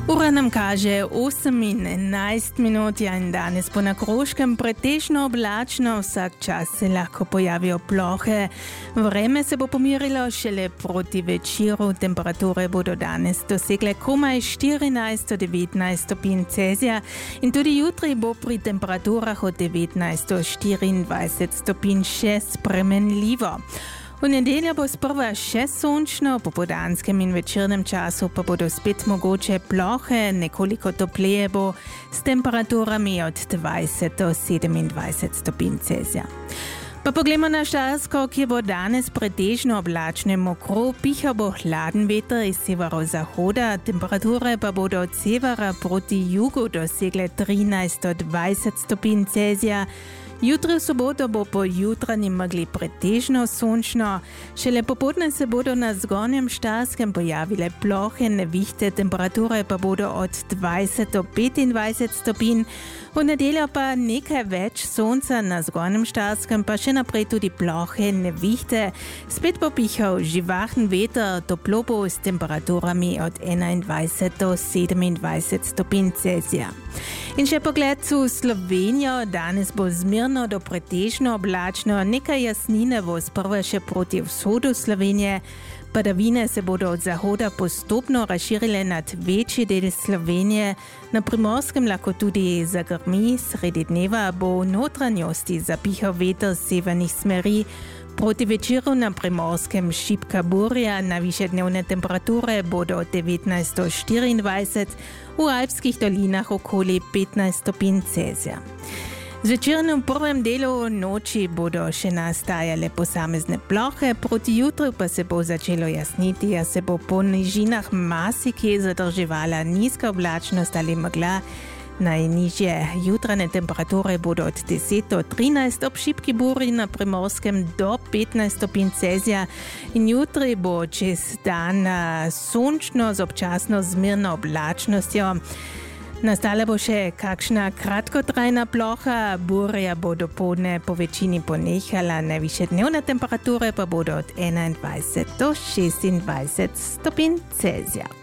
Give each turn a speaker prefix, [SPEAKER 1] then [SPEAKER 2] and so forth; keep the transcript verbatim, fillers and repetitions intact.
[SPEAKER 1] Ura nam kaže osem in enajst minut, ja in danes bo na Koroškem pretežno oblačno, vsak čas se lahko pojavijo plohe. Vreme se bo pomirilo šele proti večeru, temperature bodo danes dosegle komaj štirinajst do devetnajst stopinj Celzija in tudi jutri bo pri temperaturah od devetnajst do štiriindvajset stopinj še spremenljivo. V nedeljo bo sprva še sončno, po popoldanskem in večernem času pa bodo spet mogoče plohe, nekoliko topleje bo s temperaturami od dvajset do sedemindvajset stopinj Celzija. Pa poglejmo na Štajersko, kjer bo danes pretežno oblačno in mokro, pihal bo hladen veter iz severozahoda, temperature pa bodo od severa proti jugu dosegle trinajst do dvajset stopinj Celzija. Jutri v soboto bo po jutranji megli pretežno sončno, šele popoldne se bodo na zgornjem Štajerskem pojavile plohe, nevihte, temperature pa bodo od dvajset do petindvajset stopinj. V nedeljo pa nekaj več sonca, na zgornjem Štajerskem pa še naprej tudi plohe, nevihte. Spet bo pihal živahen veter, toplo bo s temperaturami od enaindvajset do sedemindvajset stopinj Celzija. In še pogled v Slovenijo, danes bo zmerno do pretežno oblačno, nekaj jasnine bo sprva še proti vzhodu Slovenije. Padavine se bodo od zahoda postopno razširile nad večji del Slovenije. Na Primorskem lahko tudi zagrmi, sredi dneva bo v notranjosti zapihal veter z severnih smeri. Proti večeru na Primorskem šibka burja, najvišje dnevne temperature bodo od devetnajst do štiriindvajset, v alpskih dolinah okoli petnajst stopinj Celzija. Zvečer v prvem delu noči bodo še nastajale posamezne plohe, proti jutru pa se bo začelo jasniti, a se bo po nižinah marsikje zadrževala nizka oblačnost ali megla. Najnižje jutranje temperature bodo od deset do trinajst, ob šibki burji na Primorskem do petnajst stopinj Celzija in jutri bo čez dan sončno z občasno zmerno oblačnostjo. Nastala bo še kakšna kratkotrajna ploha, burja bo dopoldne po večini ponehala, najvišje dnevne temperature pa bodo od enaindvajset do šestindvajset stopinj Celzija.